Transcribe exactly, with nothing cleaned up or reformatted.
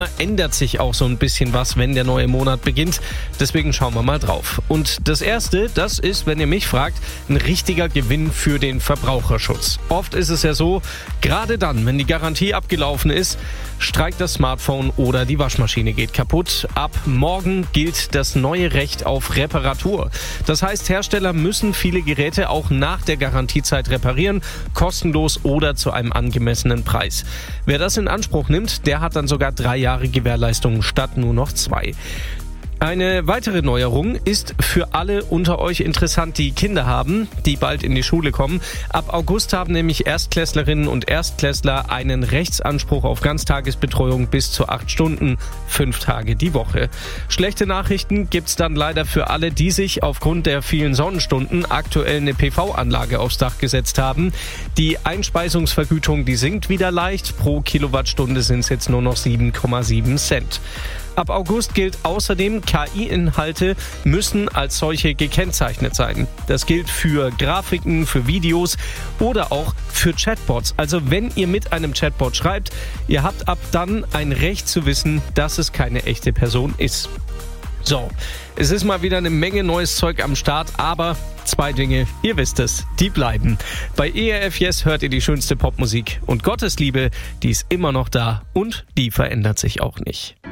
Ändert sich auch so ein bisschen was, wenn der neue Monat beginnt. Deswegen schauen wir mal drauf. Und das Erste, das ist, wenn ihr mich fragt, ein richtiger Gewinn für den Verbraucherschutz. Oft ist es ja so, gerade dann, wenn die Garantie abgelaufen ist, streikt das Smartphone oder die Waschmaschine geht kaputt. Ab morgen gilt das neue Recht auf Reparatur. Das heißt, Hersteller müssen viele Geräte auch nach der Garantiezeit reparieren, kostenlos oder zu einem angemessenen Preis. Wer das in Anspruch nimmt, der hat dann sogar drei Jahre Gewährleistung statt nur noch zwei. Eine weitere Neuerung ist für alle unter euch interessant, die Kinder haben, die bald in die Schule kommen. Ab August haben nämlich Erstklässlerinnen und Erstklässler einen Rechtsanspruch auf Ganztagesbetreuung bis zu acht Stunden, fünf Tage die Woche. Schlechte Nachrichten gibt's dann leider für alle, die sich aufgrund der vielen Sonnenstunden aktuell eine P V-Anlage aufs Dach gesetzt haben. Die Einspeisungsvergütung, die sinkt wieder leicht. Pro Kilowattstunde sind es jetzt nur noch sieben Komma sieben Cent. Ab August gilt außerdem, K I-Inhalte müssen als solche gekennzeichnet sein. Das gilt für Grafiken, für Videos oder auch für Chatbots. Also wenn ihr mit einem Chatbot schreibt, ihr habt ab dann ein Recht zu wissen, dass es keine echte Person ist. So, es ist mal wieder eine Menge neues Zeug am Start, aber zwei Dinge, ihr wisst es, die bleiben. Bei E R F Yes hört ihr die schönste Popmusik und Gottes Liebe, die ist immer noch da und die verändert sich auch nicht.